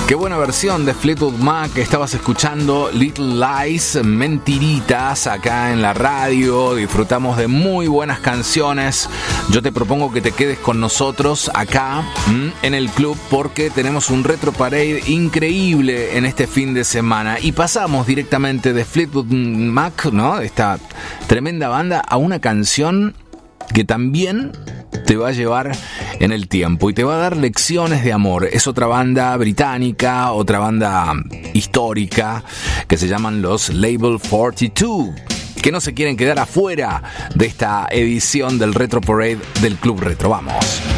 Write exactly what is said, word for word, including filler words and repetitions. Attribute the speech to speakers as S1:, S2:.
S1: Qué buena versión de Fleetwood Mac. Estabas escuchando Little Lies, Mentiritas, acá en la radio. Disfrutamos de muy buenas canciones. Yo te propongo que te quedes con nosotros acá ¿m? en el club, porque tenemos un Retro Parade increíble en este fin de semana. Y pasamos directamente de Fleetwood Mac, ¿no? Esta tremenda banda, a una canción que también te va a llevar en el tiempo y te va a dar lecciones de amor. Es otra banda británica, otra banda histórica, que se llaman los Label cuarenta y dos, que no se quieren quedar afuera de esta edición del Retro Parade del Club Retro. Vamos.